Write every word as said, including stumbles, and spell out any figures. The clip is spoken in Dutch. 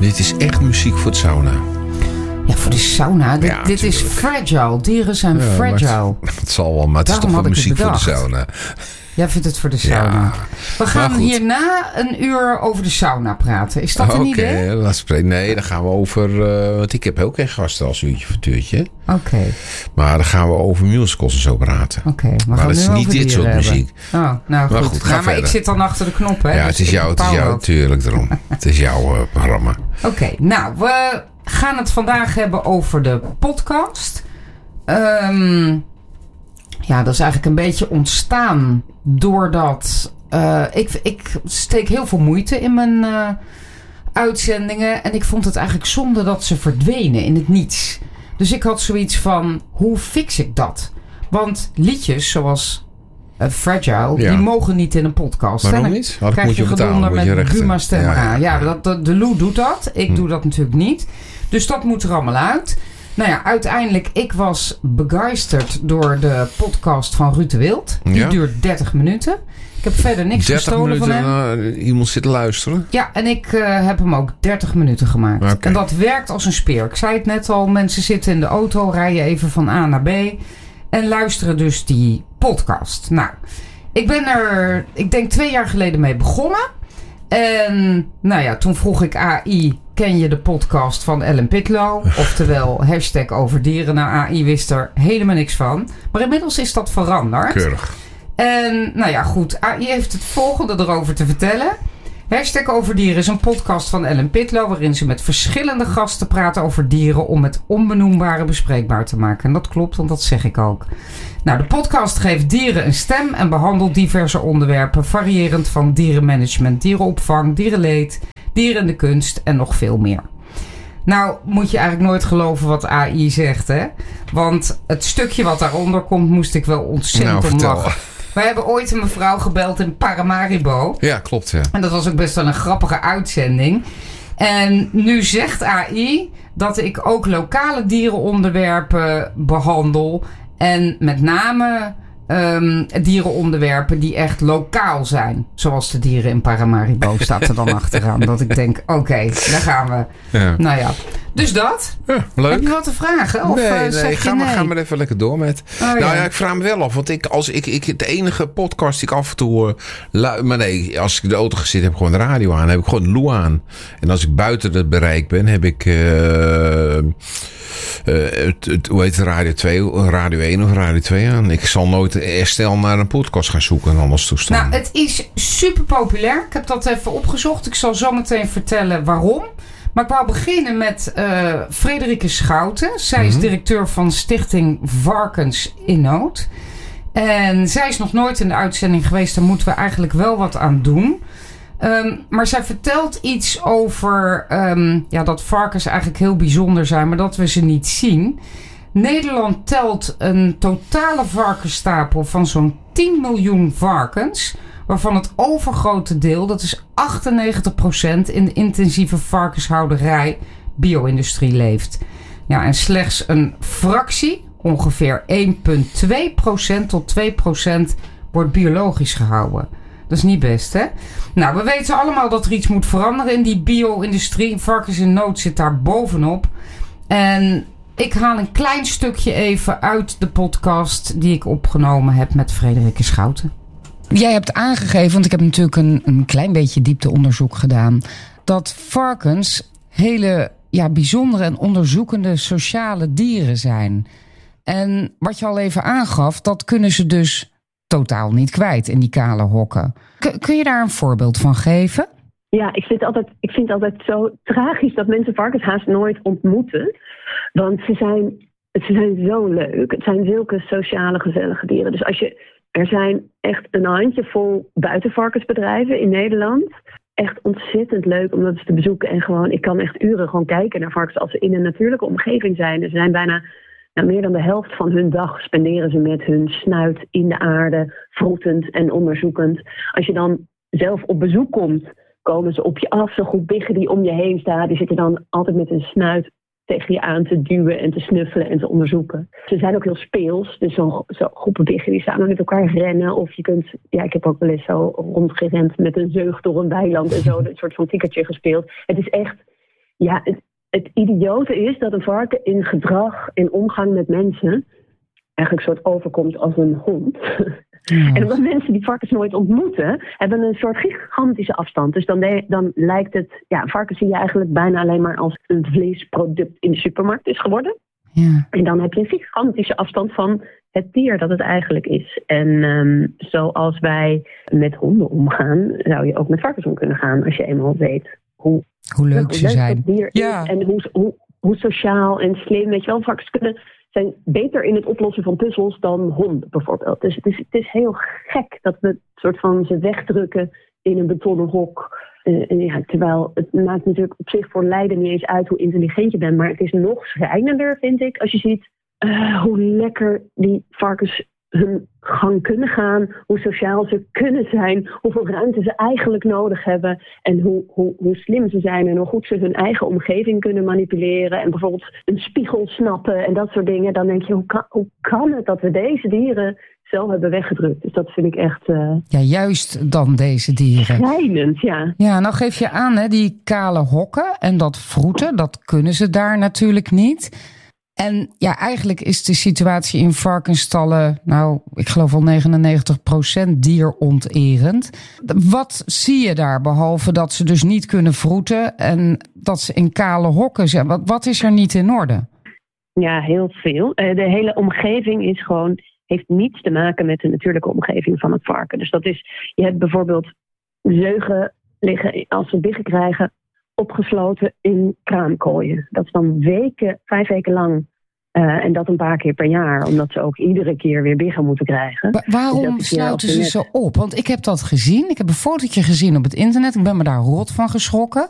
Dit is echt muziek voor het sauna. Ja, voor de sauna. Dit, Ja, dit is fragile. Dieren zijn ja, fragile. Het, het zal wel, maar het Daarom is toch wel muziek het voor de sauna. Jij vindt het voor de sauna. Ja, we gaan hierna een uur over de sauna praten. Is dat een okay, idee? Oké, nee, dan gaan we over... Uh, want ik heb ook geen gasten als uurtje voor tuurtje. Oké. Okay. Maar dan gaan we over musicals en zo praten. Oké. Okay, maar dat is niet dit soort hebben. muziek. Oh, nou goed. Maar, goed, nou, maar ik zit dan achter de knop, hè? Ja, dus het is jou, het is jou natuurlijk daarom. Het is jouw uh, programma. Oké, okay, nou, we gaan het vandaag hebben over de podcast. Um, ja, dat is eigenlijk een beetje ontstaan doordat... Uh, ik, ik steek heel veel moeite in mijn uh, uitzendingen. En ik vond het eigenlijk zonde dat ze verdwenen in het niets. Dus ik had zoiets van, hoe fix ik dat? Want liedjes zoals uh, Fragile, ja. die mogen niet in een podcast. Waarom niet? Dan krijg je gedonder met Buma Stemra. Ja, ja, ja. ja dat, dat, de Lou doet dat. Ik hm. doe dat natuurlijk niet. Dus dat moet er allemaal uit. Nou ja, uiteindelijk, ik was begeisterd door de podcast van Ruud de Wild. Die ja? duurt dertig minuten. Ik heb verder niks gestolen van hem. Uh, iemand zit te luisteren? Ja, en ik uh, heb hem ook dertig minuten gemaakt. Okay. En dat werkt als een speer. Ik zei het net al, mensen zitten in de auto, rijden even van A naar B en luisteren dus die podcast. Nou, ik ben er, ik denk twee jaar geleden mee begonnen. En nou ja, toen vroeg ik A I, ken je de podcast van Ellen Pitlow? Oftewel, hashtag over dieren. Nou, A I wist er helemaal niks van. Maar inmiddels is dat veranderd. Keurig. En nou ja, goed. A I heeft het volgende erover te vertellen. Hashtag over dieren is een podcast van Ellen Pitlow, waarin ze met verschillende gasten praten over dieren om het onbenoembare bespreekbaar te maken. En dat klopt, want dat zeg ik ook. Nou, de podcast geeft dieren een stem en behandelt diverse onderwerpen, variërend van dierenmanagement, dierenopvang, dierenleed, dieren in de kunst en nog veel meer. Nou, moet je eigenlijk nooit geloven wat A I zegt, hè? Want het stukje wat daaronder komt, moest ik wel ontzettend nou, om lachen. Wij hebben ooit een mevrouw gebeld in Paramaribo. Ja, klopt, ja. En dat was ook best wel een grappige uitzending. En nu zegt A I dat ik ook lokale dierenonderwerpen behandel. En met name um, dierenonderwerpen die echt lokaal zijn. Zoals de dieren in Paramaribo staat er dan achteraan. Dat ik denk, oké, okay, daar gaan we. Ja. Nou ja, dus dat. Ja, leuk. Heb je wat te vragen? Of, nee, uh, nee, zeg ga, je maar, nee? ga maar even lekker door met. Oh, nou ja. ja, ik vraag me wel af. Want ik, als ik, ik het enige podcast die ik af en toe... Uh, maar nee, als ik in de auto ga zitten, heb ik gewoon de radio aan. Heb ik gewoon Lou aan. En als ik buiten het bereik ben, heb ik... Uh, Uh, het, het, hoe heet het, Radio twee, Radio één of Radio twee aan? Ik zal nooit eerst snel naar een podcast gaan zoeken en anders toestaan. Nou, het is super populair. Ik heb dat even opgezocht. Ik zal zo meteen vertellen waarom. Maar ik wou beginnen met uh, Frederike Schouten. Zij mm-hmm. is directeur van Stichting Varkens in Nood. En zij is nog nooit in de uitzending geweest. Daar moeten we eigenlijk wel wat aan doen. Um, maar zij vertelt iets over um, ja, dat varkens eigenlijk heel bijzonder zijn, maar dat we ze niet zien. Nederland telt een totale varkensstapel van zo'n tien miljoen varkens, waarvan het overgrote deel, dat is achtennegentig procent, in de intensieve varkenshouderij bio-industrie leeft. Ja, en slechts een fractie, ongeveer één komma twee procent tot twee procent, wordt biologisch gehouden. Dat is niet best, hè? Nou, we weten allemaal dat er iets moet veranderen in die bio-industrie. Varkens in Nood zit daar bovenop. En ik haal een klein stukje even uit de podcast die ik opgenomen heb met Frederike Schouten. Jij hebt aangegeven, want ik heb natuurlijk een, een klein beetje diepteonderzoek gedaan, dat varkens hele ja, bijzondere en onderzoekende sociale dieren zijn. En wat je al even aangaf, dat kunnen ze dus totaal niet kwijt in die kale hokken. K- kun je daar een voorbeeld van geven? Ja, ik vind, altijd, ik vind het altijd zo tragisch dat mensen varkens haast nooit ontmoeten. Want ze zijn, ze zijn zo leuk. Het zijn zulke sociale, gezellige dieren. Dus als je, er zijn echt een handjevol buitenvarkensbedrijven in Nederland. Echt ontzettend leuk om dat eens te bezoeken. En gewoon, ik kan echt uren gewoon kijken naar varkens als ze in een natuurlijke omgeving zijn. Dus ze zijn bijna... Nou, meer dan de helft van hun dag spenderen ze met hun snuit in de aarde, vroetend en onderzoekend. Als je dan zelf op bezoek komt, komen ze op je af. Zo'n groep biggen die om je heen staat, die zitten dan altijd met hun snuit tegen je aan te duwen en te snuffelen en te onderzoeken. Ze zijn ook heel speels, dus zo'n zo groepen biggen die staan dan met elkaar rennen. Of je kunt, ja, ik heb ook wel eens zo rondgerend met een zeug door een weiland en zo, een soort van tikkertje gespeeld. Het is echt... ja, het, het idiote is dat een varken in gedrag, in omgang met mensen, eigenlijk een soort overkomt als een hond. Ja. En omdat mensen die varkens nooit ontmoeten, hebben een soort gigantische afstand. Dus dan, de, dan lijkt het, ja, varkens zie je eigenlijk bijna alleen maar als een vleesproduct in de supermarkt is geworden. Ja. En dan heb je een gigantische afstand van het dier dat het eigenlijk is. En um, zoals wij met honden omgaan, zou je ook met varkens om kunnen gaan als je eenmaal weet hoe, hoe leuk hoe ze leuk zijn. Het dier ja. is en hoe, hoe, hoe sociaal en slim. Weet je wel, varkens kunnen zijn beter in het oplossen van puzzels dan honden bijvoorbeeld. Dus het is, het is heel gek dat we soort van ze wegdrukken in een betonnen hok. Uh, en ja, terwijl het maakt natuurlijk op zich voor Leiden niet eens uit hoe intelligent je bent. Maar het is nog schrijnender, vind ik, als je ziet uh, hoe lekker die varkens hun gang kunnen gaan. Hoe sociaal ze kunnen zijn. Hoeveel ruimte ze eigenlijk nodig hebben. En hoe, hoe, hoe slim ze zijn. En hoe goed ze hun eigen omgeving kunnen manipuleren. En bijvoorbeeld een spiegel snappen en dat soort dingen. Dan denk je, hoe kan, hoe kan het dat we deze dieren zelf hebben weggedrukt? Dus dat vind ik echt Uh, ja, juist dan deze dieren. Schrijnend, ja. Ja, nou geef je aan, hè, die kale hokken en dat vroeten, dat kunnen ze daar natuurlijk niet. En ja, eigenlijk is de situatie in varkensstallen, nou, ik geloof al negenennegentig procent dieronterend. Wat zie je daar, behalve dat ze dus niet kunnen vroeten en dat ze in kale hokken zijn? Wat, wat is er niet in orde? Ja, heel veel. Uh, de hele omgeving is gewoon, heeft niets te maken met de natuurlijke omgeving van het varken. Dus dat is, je hebt bijvoorbeeld zeugen liggen, als ze biggen krijgen, opgesloten in kraamkooien. Dat is dan weken, vijf weken lang. Uh, en dat een paar keer per jaar, omdat ze ook iedere keer weer biggen moeten krijgen. Maar waarom dus sluiten ze net... ze op? Want ik heb dat gezien. Ik heb een fotootje gezien op het internet. Ik ben me daar rot van geschrokken.